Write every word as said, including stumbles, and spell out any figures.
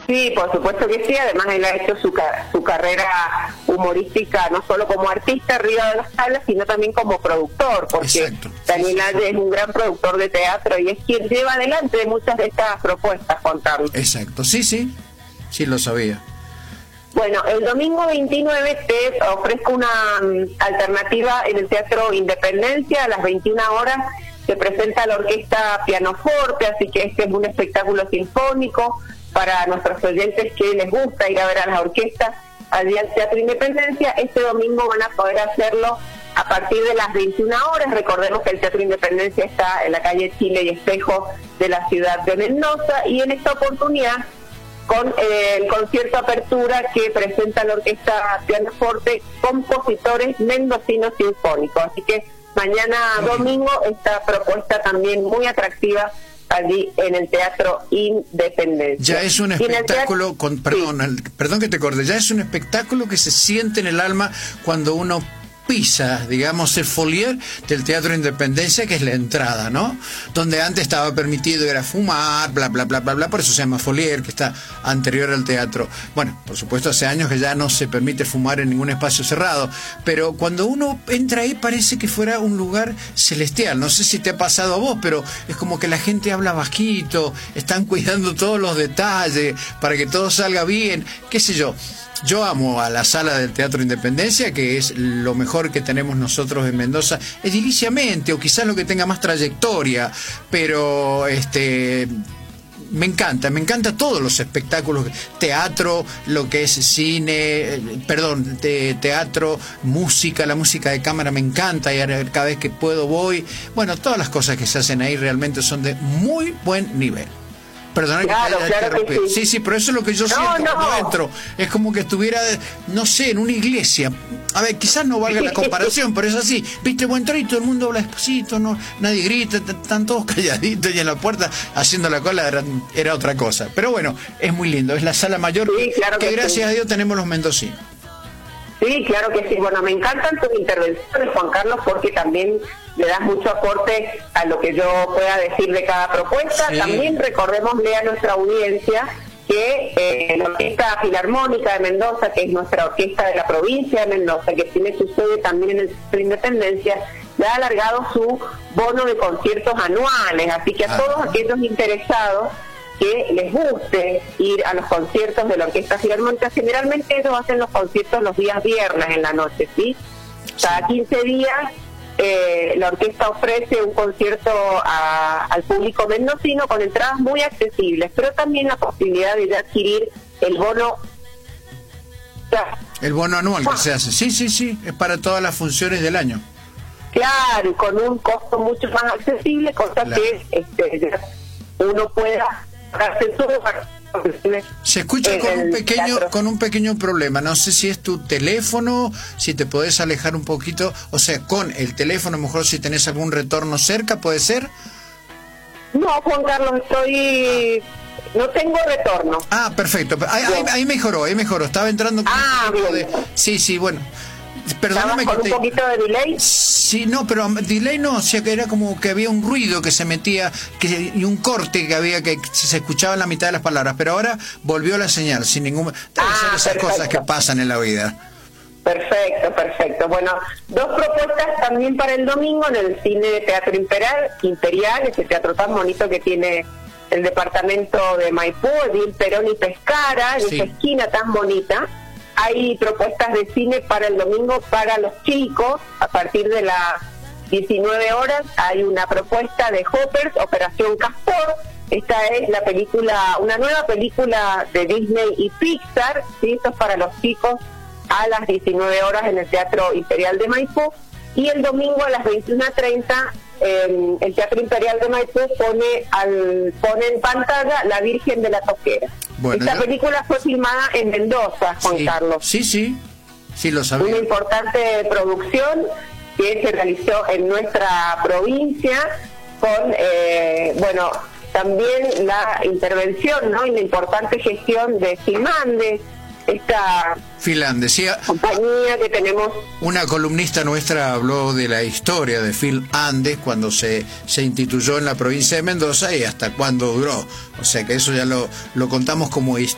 Sí, por supuesto que sí. Además, él ha hecho su, ca su carrera humorística no solo como artista arriba de las tablas, sino también como productor, porque Exacto. Daniel Sí, sí, Ángel sí. es un gran productor de teatro y es quien lleva adelante muchas de estas propuestas, Juan Carlos. Exacto, sí, sí, sí lo sabía. Bueno, el domingo veintinueve te ofrezco una um, alternativa en el Teatro Independencia. A las veintiuna horas se presenta la orquesta Pianoforte, así que este es un espectáculo sinfónico para nuestros oyentes que les gusta ir a ver a las orquestas allí al Teatro Independencia. Este domingo van a poder hacerlo a partir de las veintiuna horas. Recordemos que el Teatro Independencia está en la calle Chile y Espejo de la ciudad de Mendoza, y en esta oportunidad con eh, el concierto apertura que presenta la orquesta Pianoforte, compositores mendocinos sinfónicos. Así que mañana domingo esta propuesta también muy atractiva allí en el Teatro Independencia. Ya es un espectáculo, con, perdón, sí. perdón que te corte, ya es un espectáculo que se siente en el alma cuando uno pisa, digamos, el foyer del Teatro Independencia, que es la entrada, ¿no? Donde antes estaba permitido era fumar, bla, bla, bla, bla, bla, por eso se llama foyer, que está anterior al teatro. Bueno, por supuesto, hace años que ya no se permite fumar en ningún espacio cerrado, pero cuando uno entra ahí parece que fuera un lugar celestial. No sé si te ha pasado a vos, pero es como que la gente habla bajito, están cuidando todos los detalles para que todo salga bien, qué sé yo. Yo amo a la sala del Teatro Independencia, que es lo mejor que tenemos nosotros en Mendoza, ediliciamente, o quizás lo que tenga más trayectoria, pero este me encanta, me encanta todos los espectáculos, teatro, lo que es cine, eh, perdón, te, teatro, música, la música de cámara me encanta, y cada vez que puedo voy. Bueno, todas las cosas que se hacen ahí realmente son de muy buen nivel. Perdona claro, que claro que sí. sí, sí, pero eso es lo que yo no, siento no. cuando entro. Es como que estuviera, no sé, en una iglesia. A ver, quizás no valga la comparación, pero es así. Viste, vos entrar y todo el mundo habla despacito, no, nadie grita, están todos calladitos, y en la puerta haciendo la cola era, era otra cosa. Pero bueno, es muy lindo, es la sala mayor, sí, claro que, que gracias sí. a Dios tenemos los mendocinos. Sí, claro que sí. Bueno, me encantan tus intervenciones, Juan Carlos, porque también le das mucho aporte a lo que yo pueda decir de cada propuesta. Sí. También recordémosle a nuestra audiencia que eh, la Orquesta Filarmónica de Mendoza, que es nuestra orquesta de la provincia de Mendoza, que tiene su sede también en el Centro de Independencia, ya ha alargado su bono de conciertos anuales. Así que a ah. todos aquellos interesados que les guste ir a los conciertos de la Orquesta Filarmónica, generalmente ellos hacen los conciertos los días viernes en la noche, ¿sí? Cada quince días eh, la orquesta ofrece un concierto a, al público mendocino con entradas muy accesibles, pero también la posibilidad de adquirir el bono. El bono anual que se hace, sí, sí, sí, es para todas las funciones del año. Claro, y con un costo mucho más accesible, cosa claro. que este, uno pueda... Se escucha con un pequeño con un pequeño problema. No sé si es tu teléfono, si te podés alejar un poquito, o sea, con el teléfono, a lo mejor si tenés algún retorno cerca, ¿puede ser? No, Juan Carlos, estoy... No tengo retorno. Ah, perfecto. Ahí, ahí, ahí mejoró, ahí mejoró. Estaba entrando con ah, un bien. de... Sí, sí, bueno. Perdóname con que te... un poquito de delay. Sí, no, pero delay no, o sea que era como que había un ruido que se metía que, y un corte que había que se escuchaba en la mitad de las palabras, pero ahora volvió la señal sin ningún... Debe ah, ser esas perfecto. cosas que pasan en la vida. Perfecto, perfecto. Bueno, dos propuestas también para el domingo en el Cine de Teatro Imperial, Imperial, ese teatro tan bonito que tiene el departamento de Maipú, Edil Perón y Pescara, en sí. esa esquina tan bonita. Hay propuestas de cine para el domingo para los chicos. A partir de las diecinueve horas hay una propuesta de Hoppers, Operación Castor. Esta es la película, una nueva película de Disney y Pixar, ¿sí? Esto es para los chicos a las diecinueve horas en el Teatro Imperial de Maipú. Y el domingo a las veintiuna treinta eh, el Teatro Imperial de Maipú pone, al, pone en pantalla La Virgen de la Toquera. Bueno, Esta yo... película fue filmada en Mendoza, Juan sí, Carlos. Sí, sí, sí lo sabía. Una importante producción que se realizó en nuestra provincia con, eh, bueno, también la intervención, ¿no? Y la importante gestión de Filmande, esta Finlandia, compañía que tenemos. Una columnista nuestra habló de la historia de Film Andes cuando se, se instituyó en la provincia de Mendoza y hasta cuándo duró. O sea que eso ya lo, lo contamos como historia.